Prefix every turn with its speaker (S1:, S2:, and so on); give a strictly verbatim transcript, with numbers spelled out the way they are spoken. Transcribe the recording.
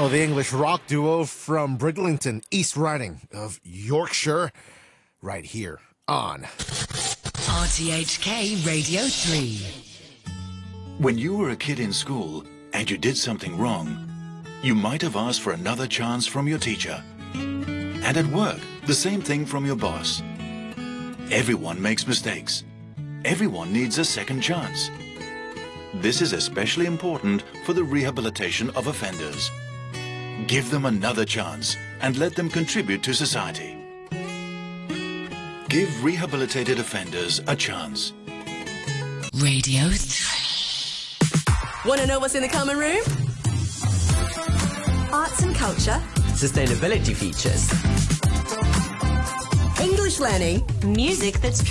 S1: Oh, the English rock duo from Bridlington, East Riding of Yorkshire, right here on
S2: R T H K Radio three.
S3: When you were a kid in school and you did something wrong, you might have asked for another chance from your teacher. And at work, the same thing from your boss. Everyone makes mistakes. Everyone needs a second chance. This is especially important for the rehabilitation of offenders. Give them another chance and let them contribute to society. Give rehabilitated offenders a chance.
S2: Radio three.
S4: Want to know what's in the common room? Arts and culture.
S5: Sustainability features.
S4: English learning.
S2: Music that's